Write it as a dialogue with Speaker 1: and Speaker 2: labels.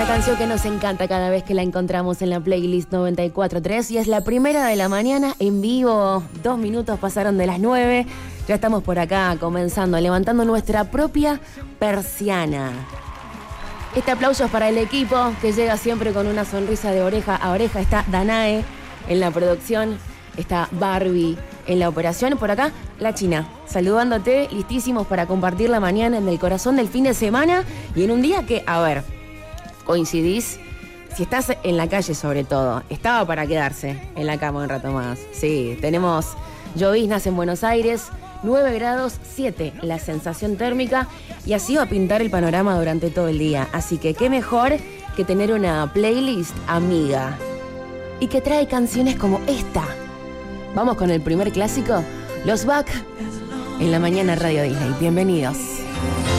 Speaker 1: Una canción que nos encanta cada vez que la encontramos en la playlist 94.3 y es la primera de la mañana en vivo. 2 minutos pasaron de las 9. Ya estamos por acá comenzando, levantando nuestra propia persiana. Este aplauso es para el equipo que llega siempre con una sonrisa de oreja a oreja. Está Danae en la producción, está Barbie en la operación. Por acá, la China, saludándote, listísimos para compartir la mañana en el corazón del fin de semana y en un día que, a ver, coincidís, si estás en la calle sobre todo, estaba para quedarse en la cama un rato más. Sí, tenemos lloviznas en Buenos Aires, 9 grados 7 la sensación térmica y así va a pintar el panorama durante todo el día. Así que qué mejor que tener una playlist amiga y que trae canciones como esta. Vamos con el primer clásico, Los Back en la mañana Radio Disney. Bienvenidos.